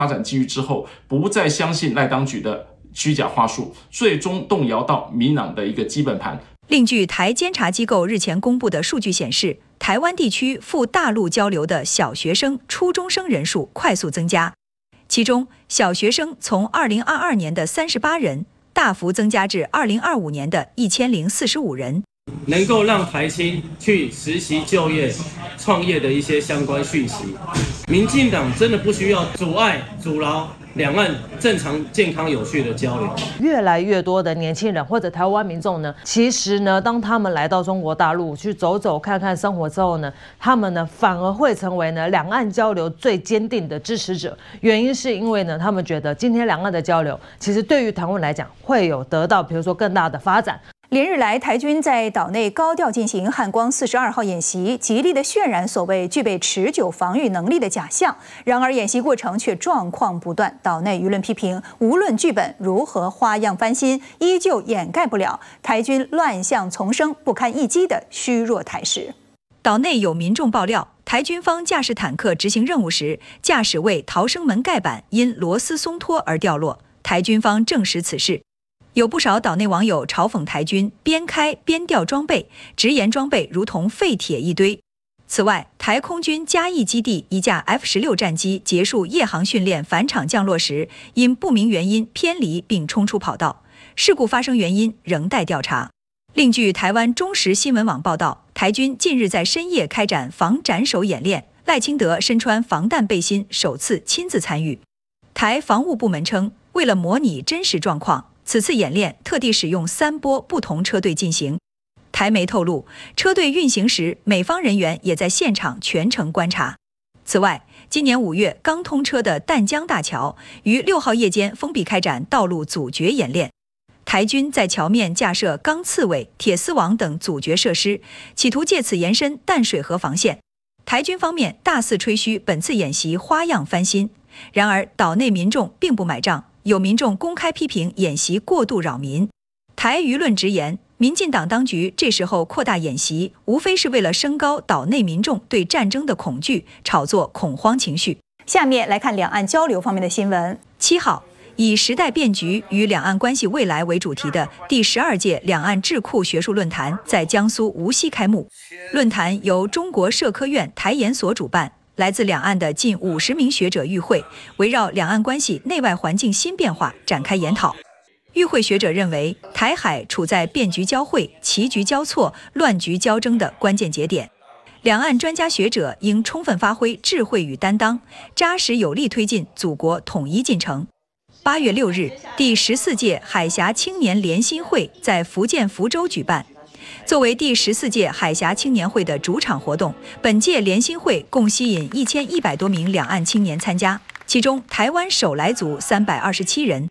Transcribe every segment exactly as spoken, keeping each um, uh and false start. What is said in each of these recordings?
发展机遇之后，不再相信赖当局的虚假话术，最终动摇到民党的一个基本盘。 另据台监察机构日前公布的数据显示，台湾地区赴大陆交流的小学生、初中生人数快速增加，其中小学生从二零二二年的三十八人大幅增加至二零二五年的一千零四十五人。 能够让台青去实习、就业、创业的一些相关讯息，民进党真的不需要阻碍、阻挠两岸正常、健康、有序的交流。 越来越多的年轻人或者台湾民众呢，其实呢，当他们来到中国大陆去走走看看生活之后呢，他们呢反而会成为呢两岸交流最坚定的支持者。原因是因为呢，他们觉得今天两岸的交流，其实对于台湾来讲会有得到，比如说更大的发展。 连日来，台军在岛内高调进行汉光四十二号演习，极力的渲染所谓具备持久防御能力的假象。然而，演习过程却状况不断，岛内舆论批评，无论剧本如何花样翻新，依旧掩盖不了台军乱象丛生、不堪一击的虚弱态势。 岛内有民众爆料，台军方驾驶坦克执行任务时，驾驶位逃生门盖板因螺丝松脱而掉落。台军方证实此事。有不少岛内网友嘲讽台军边开边掉装备，直言装备如同废铁一堆。此外，台空军嘉义基地一架 F 十六战机结束夜航训练返场降落时，因不明原因偏离并冲出跑道，事故发生原因仍待调查。另据台湾中时新闻网报道，台军近日在深夜开展防斩首演练，赖清德身穿防弹背心首次亲自参与。台防务部门称，为了模拟真实状况，此次演练特地使用三波不同车队进行。台媒透露，车队运行时，美方人员也在现场全程观察。此外，今年五月刚通车的淡江大桥于六号夜间封闭开展道路阻绝演练。台军在桥面架设钢刺猬、铁丝网等阻绝设施，企图借此延伸淡水河防线。台军方面大肆吹嘘本次演习花样翻新，然而岛内民众并不买账。有民众公开批评演习过度扰民，台舆论直言，民进党当局这时候扩大演习，无非是为了升高岛内民众对战争的恐惧，炒作恐慌情绪。 下面来看两岸交流方面的新闻。 七号，以时代变局与两岸关系未来为主题的第十二届两岸智库学术论坛在江苏无锡开幕。论坛由中国社科院台研所主办。来自两岸的近五十名学者与会，围绕两岸关系内外环境新变化展开研讨。与会学者认为，台海处在变局交汇、棋局交错、乱局交争的关键节点，两岸专家学者应充分发挥智慧与担当，扎实有力推进祖国统一进程。八月六日，第十四届海峡青年联新会在福建福州举办。作为第十四届海峡青年会的主场活动，本届联新会共吸引一千一百多名两岸青年参加，其中台湾首来族三百二十七人。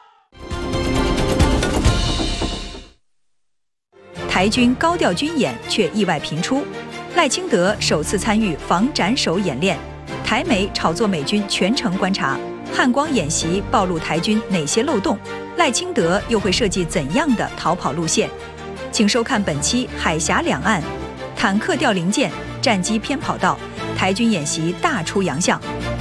台军高调军演却意外频出，赖清德首次参与防斩首演练，台媒炒作美军全程观察，汉光演习暴露台军哪些漏洞？赖清德又会设计怎样的逃跑路线？请收看本期海峡两岸，坦克掉零件，战机偏跑道，台军演习大出洋相。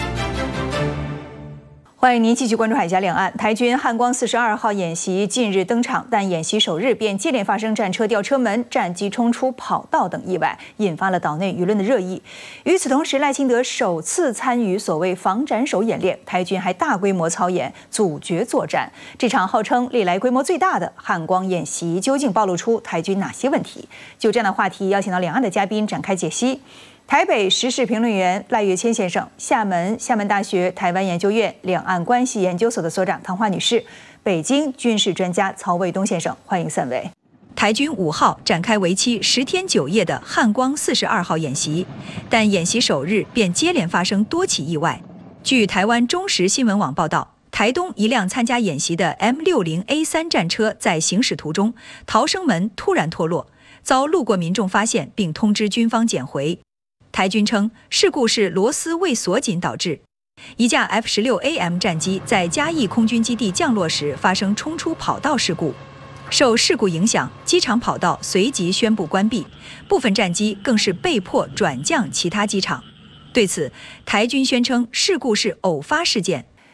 欢迎您继续关注海峡两岸。台军汉光四十二号演习近日登场，但演习首日便接连发生战车掉车门、战机冲出跑道等意外，引发了岛内舆论的热议。与此同时，赖清德首次参与所谓防斩首演练，台军还大规模操演阻绝作战。这场号称历来规模最大的汉光演习，究竟暴露出台军哪些问题？就这样的话题，邀请到两岸的嘉宾展开解析。台北时事评论员赖岳谦先生，厦门厦门大学台湾研究院两岸关系研究所的所长唐华女士，北京军事专家曹卫东先生，欢迎三位。 台军五号展开为期十天九夜的汉光四十二号演习，但演习首日便接连发生多起意外。据台湾中时新闻网报道，台东一辆参加演习的 M 六十 A 三 战车在行驶途中，逃生门突然脱落，遭路过民众发现并通知军方捡回。台军称，事故是螺丝未锁紧导致。一架 F 十六 A M 战机在嘉义空军基地降落时发生冲出跑道事故，受事故影响，机场跑道随即宣布关闭，部分战机更是被迫转降其他机场。对此，台军宣称事故是偶发事件，